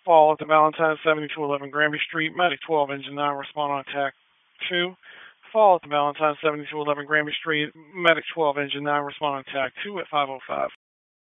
Fall at the Valentine 7211 Granby Street. Medic 12, Engine 9, respond on attack 2. Fall at the Valentine 7211 Granby Street. Medic 12, Engine 9, respond on attack 2 at 505.